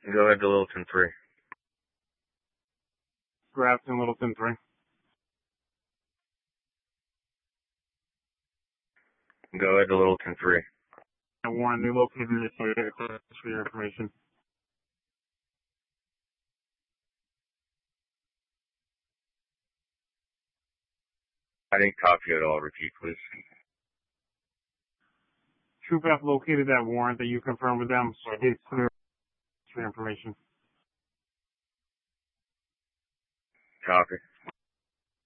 Go ahead to Littleton 3. Grafton, Littleton 3. Go ahead to Littleton 3. A warrant, they located in this area for your information. I didn't copy it all. Repeat, please. Troop F located that warrant that you confirmed with them, so it's clear for your information. Copy.